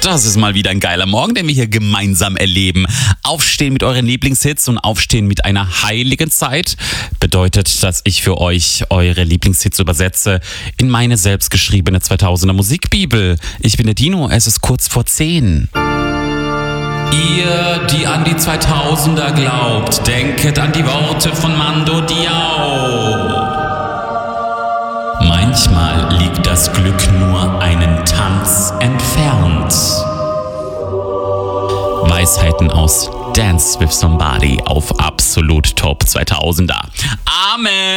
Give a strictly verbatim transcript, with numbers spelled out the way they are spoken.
Das ist mal wieder ein geiler Morgen, den wir hier gemeinsam erleben. Aufstehen mit euren Lieblingshits und aufstehen mit einer heiligen Zeit bedeutet, dass ich für euch eure Lieblingshits übersetze in meine selbstgeschriebene zweitausender Musikbibel. Ich bin der Dino, es ist kurz vor zehn. Ihr, die an die zweitausender glaubt, denket an die Worte von Mando Diao. Manchmal liegt das Glück nur einen Tanz entfernt. Weisheiten aus Dance with Somebody auf Absolut Top zweitausender. Amen.